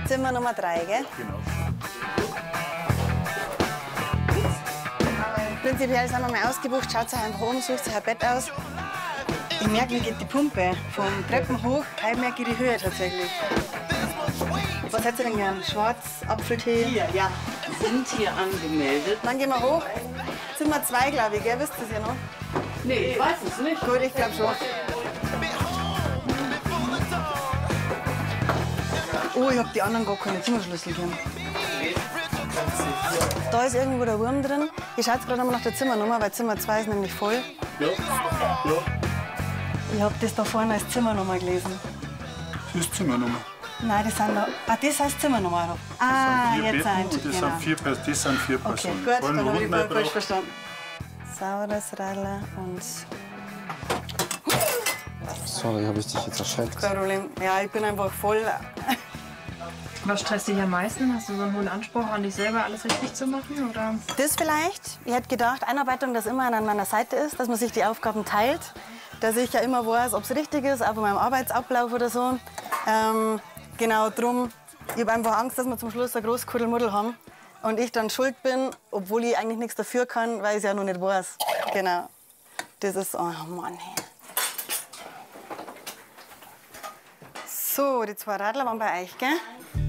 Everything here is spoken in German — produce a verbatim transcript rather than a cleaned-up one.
Zimmer Nummer drei, gell? Genau. Prinzipiell sind wir mal ausgebucht. Schaut euch einfach um, sucht euch ein Bett aus. Ich merke, wie geht die Pumpe vom Treppen hoch. Ich merke die Höhe tatsächlich. Was hättest du denn gern? Schwarz, Apfeltee? Hier, ja. Sind hier angemeldet. Dann gehen wir hoch. Zimmer zwei, glaube ich, gell? Wisst ihr es ja noch? Nee, ich weiß es nicht. Gut, ich glaube schon. Oh, ich habe die anderen gar keine Zimmerschlüssel gegeben. Da ist irgendwo der Wurm drin. Ich schaue jetzt gerade nochmal nach der Zimmernummer, weil Zimmer zwei ist nämlich voll. Ja. Ja. Ich habe das da vorne als Zimmernummer gelesen. Das ist Zimmernummer. Nein, das sind da. Ah, das heißt Zimmernummer. Ah, Vier jetzt Betten ein. und das, Genau. sind vier, Pers- das sind vier Okay, Personen. gut, Wollen dann wir habe ich Hunde falsch drauf? verstanden. Saures Radler und. Sorry, habe ich dich jetzt erschreckt. Kein Problem. Ja, ich bin einfach voll. Was stresst dich am meisten? Hast du so einen hohen Anspruch an dich selber, alles richtig zu machen? Oder? Das vielleicht. Ich hätte gedacht, Einarbeitung, dass immer einer an meiner Seite ist, dass man sich die Aufgaben teilt. Dass ich ja immer weiß, ob es richtig ist, auch bei meinem Arbeitsablauf oder so. Ähm, genau drum. Ich habe einfach Angst, dass wir zum Schluss ein großes Kuddelmuddel haben. Und ich dann schuld bin, obwohl ich eigentlich nichts dafür kann, weil ich es ja noch nicht weiß. Genau. Das ist. Oh Mann. Hey. So, die zwei Radler waren bei euch, gell?